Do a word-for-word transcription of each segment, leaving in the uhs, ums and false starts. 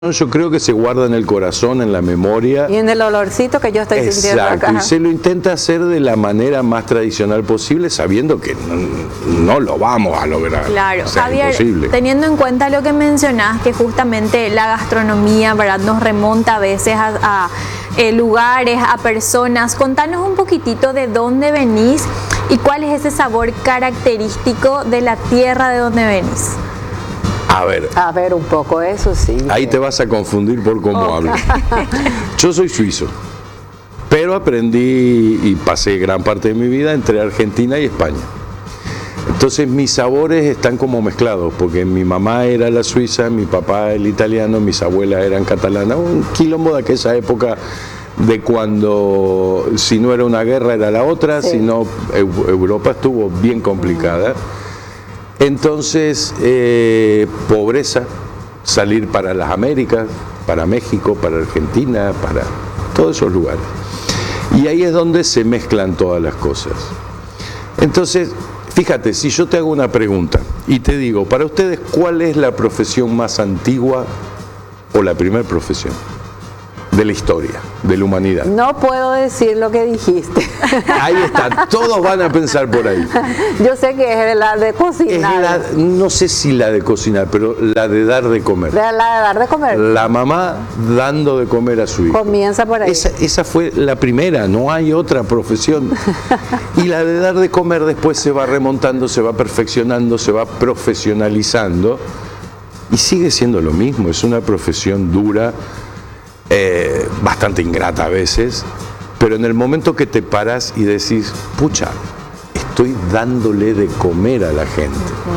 Yo creo que se guarda en el corazón, en la memoria. Y en el olorcito que yo estoy Exacto, sintiendo acá. y se lo intenta hacer de la manera más tradicional posible, sabiendo que no, no lo vamos a lograr. Claro, o sea, Javier, imposible. Teniendo en cuenta lo que mencionás, que justamente la gastronomía, ¿verdad?, nos remonta a veces a, a eh, lugares, a personas. Contanos un poquitito de dónde venís y cuál es ese sabor característico de la tierra de donde venís. A ver, A ver, un poco eso sí. ahí te vas a confundir por cómo Oh. hablo. Yo soy suizo, pero aprendí y pasé gran parte de mi vida entre Argentina y España. Entonces mis sabores están como mezclados, porque mi mamá era la suiza, mi papá el italiano, mis abuelas eran catalanas, un quilombo de aquella época de cuando si no era una guerra era la otra, Sí. si no Eu- Europa estuvo bien complicada. Entonces, eh, pobreza, salir para las Américas, para México, para Argentina, para todos esos lugares. Y ahí es donde se mezclan todas las cosas. Entonces, fíjate, si yo te hago una pregunta y te digo, para ustedes, ¿cuál es la profesión más antigua o la primera profesión de la historia, de la humanidad? No puedo decir lo que dijiste. Ahí está, todos van a pensar por ahí. Yo sé que es la de Es cocinar. la, no sé si la de cocinar, pero la de dar de comer. De la de dar de comer. La mamá dando de comer a su hijo. Comienza por ahí. Esa, esa fue la primera, no hay otra profesión. Y la de dar de comer después se va remontando, se va perfeccionando, se va profesionalizando y sigue siendo lo mismo. Es una profesión dura, eh, bastante ingrata a veces, pero en el momento que te paras y decís, pucha, estoy dándole de comer a la gente.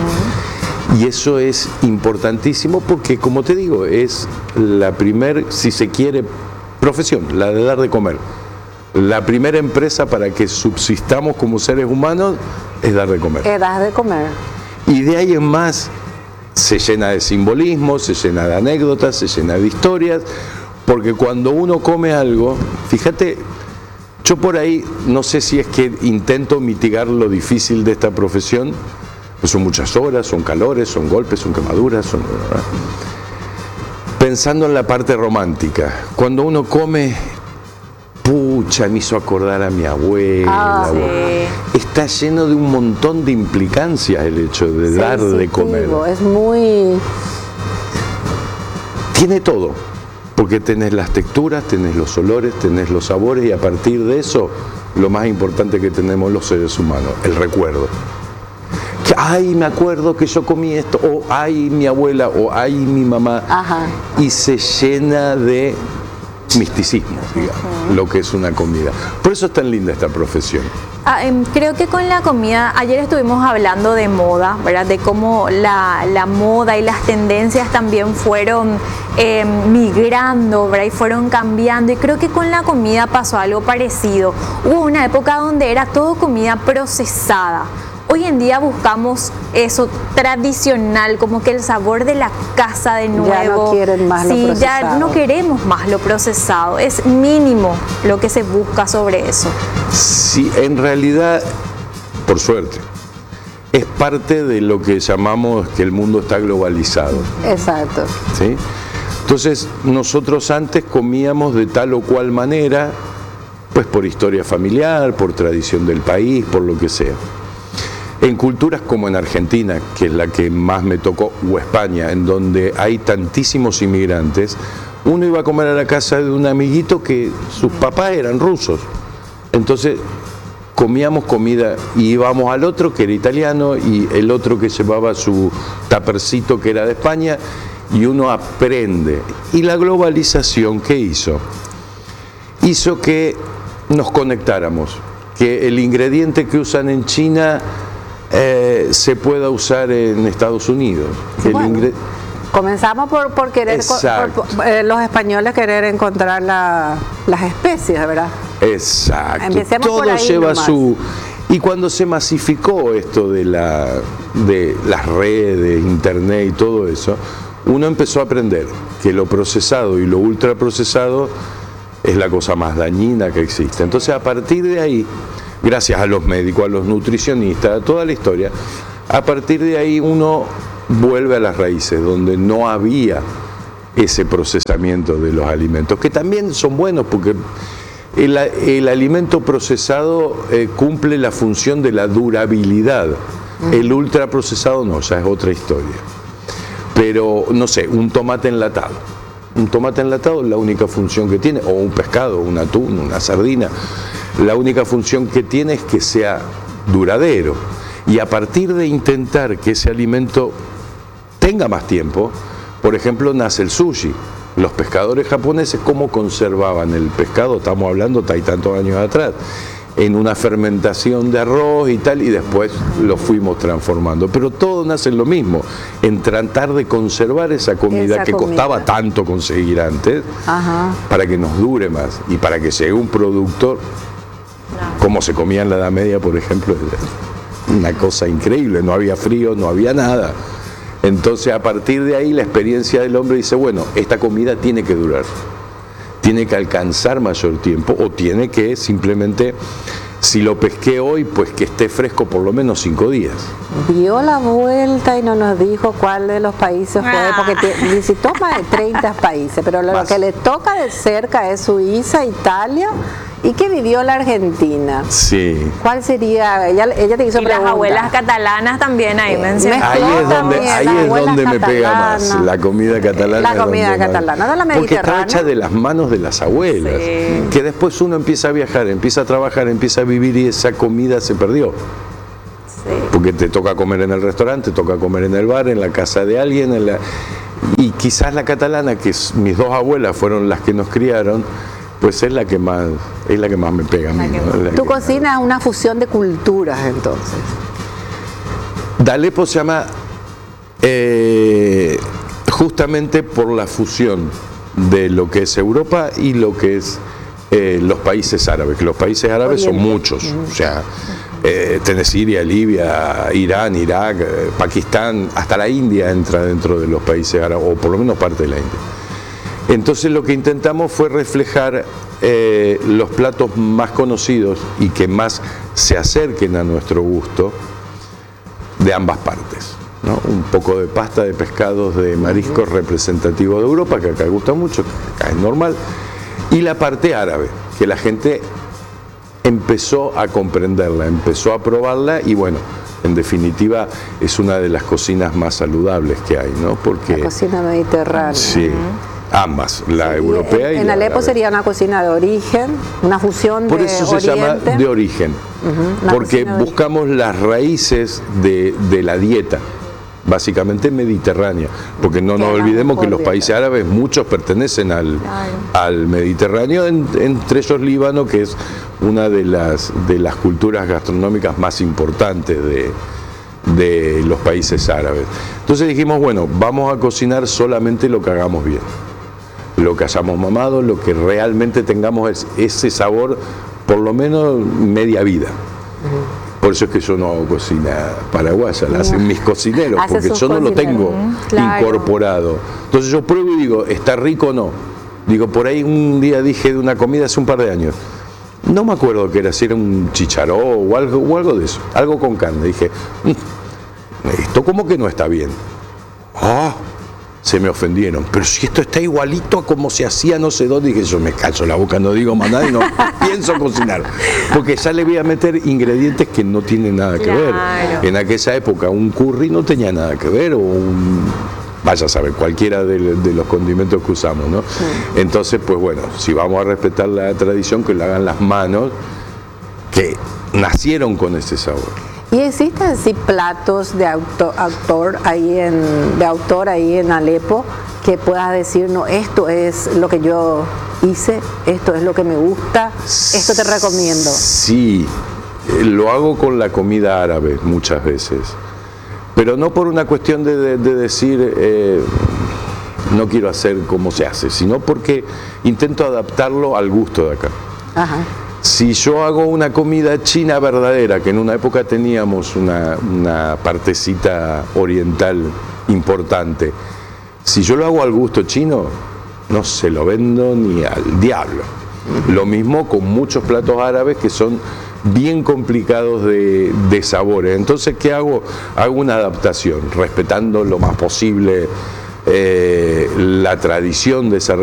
Y eso es importantísimo porque, como te digo, es la primer, si se quiere, profesión, la de dar de comer. La primera empresa para que subsistamos como seres humanos es dar de comer. Que das de comer. Y de ahí en más se llena de simbolismo, se llena de anécdotas, se llena de historias, porque cuando uno come algo, fíjate, yo por ahí no sé si es que intento mitigar lo difícil de esta profesión, pues son muchas horas, son calores, son golpes, son quemaduras, son... Pensando en la parte romántica, cuando uno come, pucha, me hizo acordar a mi abuela. Ah, sí. Está lleno de un montón de implicancias el hecho de dar de comer. Sensitivo, es muy... Tiene todo, porque tenés las texturas, tenés los olores, tenés los sabores y a partir de eso, lo más importante que tenemos los seres humanos, el recuerdo. Que, ay, me acuerdo que yo comí esto, o ay, mi abuela, o ay, mi mamá. Ajá. Y se llena de misticismo, digamos, lo que es una comida. Por eso es tan linda esta profesión. Ah, em, creo que con la comida, ayer estuvimos hablando de moda, ¿verdad? De cómo la, la moda y las tendencias también fueron eh, migrando, ¿verdad? Y fueron cambiando. Y creo que con la comida pasó algo parecido. Hubo una época donde era todo comida procesada. Hoy en día buscamos eso tradicional, como que el sabor de la casa de nuevo. Ya no quieren más lo Sí, ya procesado. no queremos más lo procesado. Es mínimo lo que se busca sobre eso. Sí, en realidad, por suerte, es parte de lo que llamamos que el mundo está globalizado. Exacto. ¿Sí? Entonces, nosotros antes comíamos de tal o cual manera, pues por historia familiar, por tradición del país, por lo que sea. En culturas como en Argentina, que es la que más me tocó, o España, en donde hay tantísimos inmigrantes, uno iba a comer a la casa de un amiguito que sus papás eran rusos. Entonces, comíamos comida y íbamos al otro que era italiano y el otro que llevaba su tapercito que era de España y uno aprende. Y la globalización, ¿qué hizo? Hizo que nos conectáramos, que el ingrediente que usan en China eh, se pueda usar en Estados Unidos. Que el Bueno. ingre- Comenzamos por, por querer, co- Exacto. por- eh, los españoles querer encontrar la- las especies, ¿verdad? Exacto. Empecemos Todo por ahí lleva nomás. su... Y cuando se masificó esto de, la, de las redes, internet y todo eso, uno empezó a aprender que lo procesado y lo ultraprocesado es la cosa más dañina que existe. Entonces, a partir de ahí, gracias a los médicos, a los nutricionistas, a toda la historia, a partir de ahí uno vuelve a las raíces, donde no había ese procesamiento de los alimentos, que también son buenos porque el, el alimento procesado eh, cumple la función de la durabilidad. El ultraprocesado no, ya es otra historia. Pero, no sé, un tomate enlatado. Un tomate enlatado es la única función que tiene, o un pescado, un atún, una sardina. La única función que tiene es que sea duradero. Y a partir de intentar que ese alimento tenga más tiempo, por ejemplo, nace el sushi. Los pescadores japoneses, ¿cómo conservaban el pescado? Estamos hablando de tantos años atrás. En una fermentación de arroz y tal, y después lo fuimos transformando. Pero todo nace en lo mismo, en tratar de conservar esa comida esa que comida. costaba tanto conseguir antes, Ajá. para que nos dure más y para que llegue un producto como se comía en la Edad Media, por ejemplo, una cosa increíble, no había frío, no había nada. Entonces, a partir de ahí, la experiencia del hombre dice, bueno, esta comida tiene que durar. Tiene que alcanzar mayor tiempo o tiene que simplemente, si lo pesqué hoy, pues que esté fresco por lo menos cinco días. Dio la vuelta y no nos dijo cuál de los países fue, Ah. porque te- visitó más de treinta países, pero lo Más. que le toca de cerca es Suiza, Italia, y que vivió la Argentina. Sí. ¿Cuál sería? Ella, ella te hizo Y las pregunta. abuelas catalanas también ahí Eh, mencionadas. Ahí Mezcló es donde, también ahí las es abuelas donde me pega más, catalanas. la comida catalana. La es comida donde más- catalana, no la Porque está mediterránea. hecha de las manos de las abuelas, Sí. que después uno empieza a viajar, empieza a trabajar, empieza a vivir y esa comida se perdió. Sí. Porque te toca comer en el restaurante, te toca comer en el bar, en la casa de alguien, en la... y quizás la catalana, que es- mis dos abuelas fueron las que nos criaron, pues es la que más, es la que más me pega a mí. La que ¿no? más. Es la Tu que- cocina es una fusión de culturas, entonces. D'Aleppo se llama eh, justamente por la fusión de lo que es Europa y lo que es eh, los países árabes, que los países árabes son Oriente. muchos, o sea, eh, tenés Siria, Libia, Irán, Irak, eh, Pakistán, hasta la India entra dentro de los países árabes, o por lo menos parte de la India. Entonces lo que intentamos fue reflejar eh, los platos más conocidos y que más se acerquen a nuestro gusto de ambas partes, ¿no? Un poco de pasta de pescados, de mariscos representativos de Europa, que acá gusta mucho, que acá es normal, y la parte árabe, que la gente empezó a comprenderla, empezó a probarla y bueno, en definitiva es una de las cocinas más saludables que hay, ¿no? Porque La cocina mediterránea. sí, ambas, la Y europea en, y en la Alepo árabe. sería una cocina de origen, una fusión Por de eso se oriente. llama de origen, una porque cocina de buscamos las raíces de, de la dieta, básicamente mediterránea, porque no Que nos es la olvidemos que mejor los dieta. países árabes, muchos pertenecen al, al Mediterráneo, en- entre ellos Líbano, que es una de las, de las culturas gastronómicas más importantes de, de los países árabes. Entonces dijimos, bueno, vamos a cocinar solamente lo que hagamos bien, lo que hayamos mamado, lo que realmente tengamos es- ese sabor, por lo menos media vida. Por eso es que yo no hago cocina paraguaya, la hacen mis cocineros, Hace porque sus yo no lo cocineros. tengo Claro. incorporado. Entonces yo pruebo y digo, ¿está rico o no? Digo, por ahí un día dije de una comida hace un par de años, no me acuerdo que era, si era un chicharó o algo, o algo de eso, algo con carne. Dije, "Mm, esto como que no está bien. Ah, se me ofendieron, pero si esto está igualito a como se hacía no sé dónde, dije, yo me calzo la boca, no digo más nada y no pienso cocinar, porque ya le voy a meter ingredientes que no tienen nada que ver. Claro. En aquella época un curry no tenía nada que ver, o un, vaya a saber, cualquiera de, de los condimentos que usamos, ¿no? Entonces, pues bueno, si vamos a respetar la tradición, que lo hagan las manos, que nacieron con ese sabor. ¿Y existen así platos de auto- autor ahí en de autor ahí en Alepo que puedas decir, no, esto es lo que yo hice, esto es lo que me gusta, esto te recomiendo? Sí, eh, lo hago con la comida árabe muchas veces, pero no por una cuestión de, de- de decir eh, no quiero hacer como se hace, sino porque intento adaptarlo al gusto de acá. Ajá. Si yo hago una comida china verdadera, que en una época teníamos una, una partecita oriental importante, si yo lo hago al gusto chino, no se lo vendo ni al diablo. Lo mismo con muchos platos árabes que son bien complicados de, de sabores. Entonces, ¿qué hago? Hago una adaptación, respetando lo más posible eh, la tradición de esa